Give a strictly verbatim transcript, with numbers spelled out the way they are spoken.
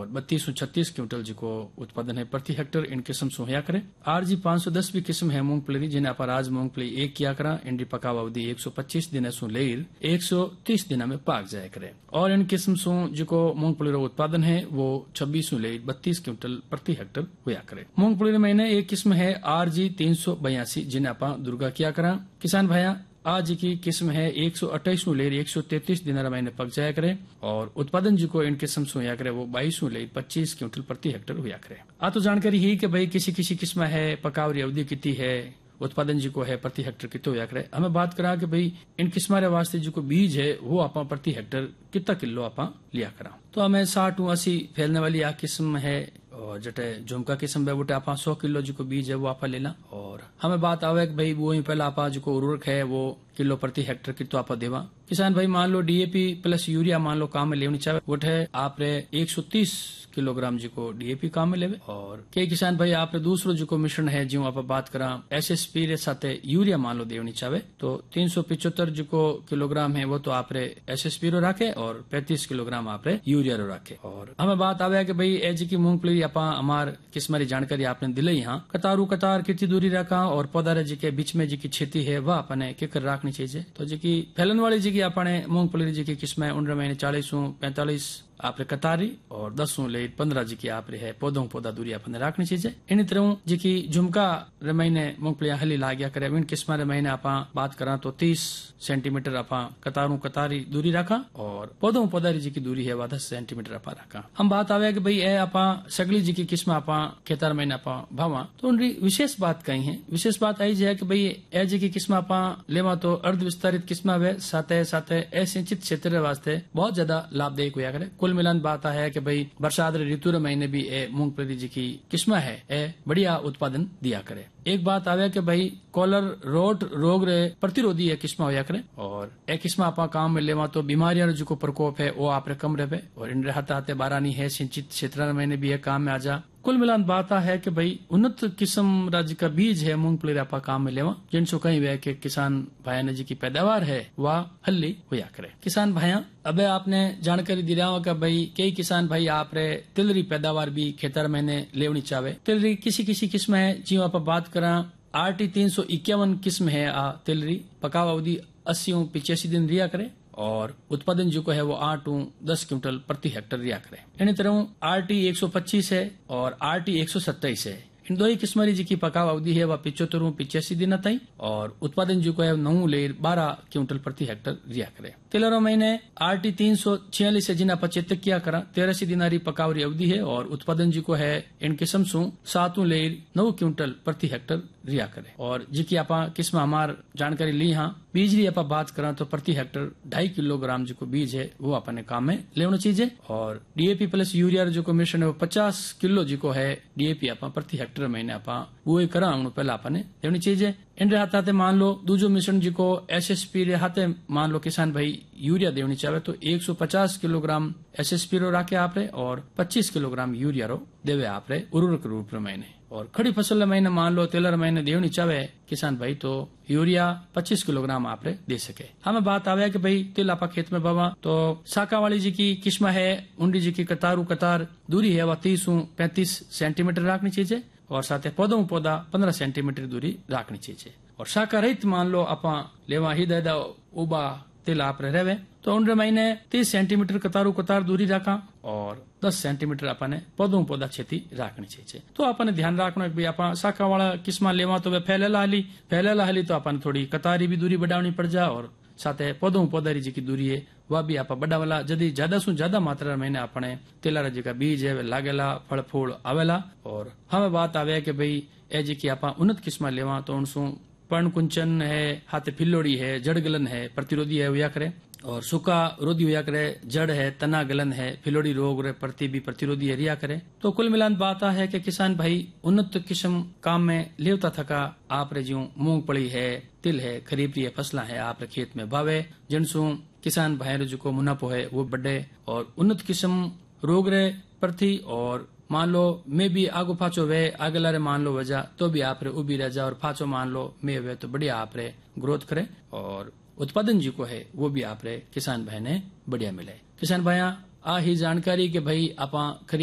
और बत्तीस छत्तीस क्विंटल जिको उत्पादन है प्रति हेक्टर इन किस्म सो होया करे। आर जी पांच सौ दस भी किस्म है मूंगफली जिन्हें आप आज मूंगफली एक किया करा इनकी पकाव अवधि एक सौ पच्चीस दिन सो लेर एक सौ तीस दिन में पाक जाया करे। और इन किस्म सो जिको मूंगफली रो उत्पादन है वो छब्बीस सौ लेर बत्तीस क्विंटल प्रति हेक्टर होया करे। मूंगफली में एक किस्म है आर जी तीन सौ बयासी जिन्हें आप दुर्गा किया करा। किसान भाइया आज की किस्म है एक सौ अट्ठाईस लेर एक सौ तैतीस दिन महीने पक जाया करे और उत्पादन जिको इन किस्म से होया करे वो बाईस लेर पच्चीस क्विंटल प्रति हेक्टर होया करे। आ तो जानकारी ही कि भाई किसी किसी किस्म है पकावरी अवधि कितनी है उत्पादन जिको है प्रति हेक्टर कितो होया करे। हमें बात करा कि भाई इन किस्म रे वास्ते जिको बीज है वो आप प्रति हेक्टर कितना किलो आप लिया करा। तो हमें साठ अस्सी फैलने वाली आ किस्म है और जटे झुमका किस्म है बोटे आप सौ किलो जिको बीज है वो आप लेला। और हमें बात आवे कि भाई वो ही पहला आप जिको उर्वरक है वो किलो प्रति हेक्टर कितो आप देवा। किसान भाई मान लो डीएपी प्लस यूरिया मान लो काम में लेनी चाहे बोटे आप एक सौ तीस किलोग्राम जिको डीएपी काम में लेवे। और कई किसान भाई आप दूसरो जिको मिश्रण है जो आप बात करा एसएसपी रे साथे यूरिया मान लो देवनी चाहे तो तीन सौ पिछहत्तर जिको किलोग्राम है वो तो आप एसएसपी रो रखे और पैंतीस किलोग्राम आप यूरिया रो रखे। और हमें बात आवे कि भाई ए जी की मूंगफली आप हमार किस्म री जानकारी आपने दिले यहाँ कतारू कतार कितनी दूरी रखा और पौधा रे जी के बीच में जी की खेती है वह अपने केकर रखनी चाहिए। तो जी की फैलन वाली जी की अपने मूंगफली जी की किस्म है उनरे महीने चालीस पैंतालीस आप कतारी और दस ले पंद्रह जी की आप है पौधों पौधा दूरी अपने रखनी चाहिए। इन तरह जी की झुमका रे महीने मूंगफलियां हली ला गया करे इन किस्म रे महीने आप बात करा तो तीस सेंटीमीटर आप कतारू कतारी दूरी रखा और पौधों पौधा जी की दूरी है वह दस सेंटीमीटर आप रखा। हम बात आवे कि भाई ए आप सगली जी की किस्म आप खेतर महीने आप भावा तो उनकी विशेष बात कही है। विशेष बात आई है कि भाई ए जी की किस्म आप लेवा तो अर्ध विस्तारित किस्म है साथ साथ असिंचित क्षेत्र वास्ते बहुत ज्यादा लाभदायक हुआ करे। कुल मिलान बात है कि भाई बरसात ऋतु रे महीने भी ए मूंगफली जी की किस्म है ए बढ़िया उत्पादन दिया करे। एक बात आवे कि भाई कॉलर रोट रोग रे प्रतिरोधी ये किस्म होया करे और ए किस्म आप काम में लेवा तो बीमारियां जो को प्रकोप है वो आप कम रहे और इन हाथे हाथे बारानी है सिंचित क्षेत्र में भी ये काम में आ जा। कुल मिलान बात है कि भाई उन्नत किस्म राज्य का बीज है मूंगफली आप काम में लेवा जिनसो कहीं वे कि किसान भाई ने जी की पैदावार है वह हल्ली होया करे। किसान भाइया अब आपने जानकारी दी रहा कि भाई कई किसान भाई आप रे तिलरी पैदावार भी खेतर महीने लेवनी चाहे। तिलरी किसी किसी किस्म है जी आप बात करा आर टी तीन सौ इक्यावन किस्म है आ तिलरी पकाव अवधि अस्सी पिचासी दिन रिया करे और उत्पादन जो है वो आठ दस क्विंटल प्रति हेक्टर रिया करे। इन तरह आर टी एक सौ पच्चीस है और आर टी एक सौ सत्ताईस है। इन दो ही किस्म जी की पकाव अवधि है वह पिछहत्तर पिचासी दिन तई और उत्पादन जो है नौ लेर बारह क्विंटल प्रति हेक्टर रिया करे। तेलरो महीने आर टी तीन सौ छियालीस है जिन्हें पचहत्तर किया करा तेरासी दिनारी पकावरी अवधि है और उत्पादन जी को है इन किस्म सु सातों लेर नौ क्विंटल प्रति हेक्टर रिया करे। और जी की आप किस्म हमार जानकारी ली हाँ बीज री आप बात करा तो प्रति हेक्टर ढाई किलोग्राम जो बीज है वो अपने काम में लेना चाहिए। और डीएपी प्लस यूरिया जो मिश्रण है वो पचास किलो जी को है डीएपी आप प्रति हेक्टर महीने आप वो करा पहले आपने लेनी चाहिए। इन हाथ हाथे मान लो दूसरो मिश्रण जी को एसएसपी रे हाथे मान लो किसान भाई यूरिया देनी चाहे तो एक सौ पचास किलोग्राम एसएसपी रो राखे आप और पच्चीस किलोग्राम यूरिया रो देवे आप उर्वरक रूप महीने। और खड़ी फसल महीने मान लो तेलर महीने देवनी चाहे किसान भाई तो यूरिया पच्चीस किलोग्राम आप दे सके। हमें बात आवे कि भाई तिल आप खेत में बाबा तो साका वाली जी की किस्म है उंडी जी की कतारू कतार दूरी है वह तीस पैंतीस सेंटीमीटर रखनी चाहिए और साथ पौधों पौधा पंद्रह सेंटीमीटर दूरी रखनी चाहिए। और शाखा रहित मान लो आप लेवा ही दादा उबा तिल आप रहे तो उन महीने तीस सेंटीमीटर कतारू कतार दूरी रखा और दस सेंटीमीटर अपने पौधों पौधा खेती रखनी चाहिए। तो अपने ध्यान रखना कि आप शाखा वाला किस्म लेवा तो वे फैलेला हली फैलेला हली तो अपन थोड़ी कतारी भी दूरी बढ़ानी पड़ जा और साथ पौधों पौधा जी की दूरी है वह भी आप बड़ा वाला जदी ज्यादा सु ज्यादा मात्रा में अपने तेलारा जी का बीज है लागेला फल फूल आवेला। और हमें बात आवे कि भाई ए जी की आप उन्नत किस्म लेवा तो उनसु पर्ण कुंचन है हाथ फिलोड़ी है जड़ गलन है प्रतिरोधी है हुआ करे और सूखा रोधी हुआ करे जड़ है तना गलन है फिलोड़ी रोग रे प्रति भी प्रतिरोधी है रिया करे। तो कुल मिलान बात है कि किसान भाई उन्नत किस्म काम में लेवता थका आप रे जो मूंगफली है तिल है खरीफ री फसला है आप रे खेत में भावे जिनसु किसान भाई जो को मुनाफो है वो बढ़े और उन्नत किस्म रोग रे प्रति और मान लो मैं भी आगो फाचो वे आगे लारे मान लो वजह तो भी आप रे उबी रह जा और फाचो मान लो मैं वे तो बढ़िया आप रे ग्रोथ करे और उत्पादन जी को है वो भी आप रे किसान भाई ने बढ़िया मिले। किसान भाइया आ ही जानकारी के भाई आप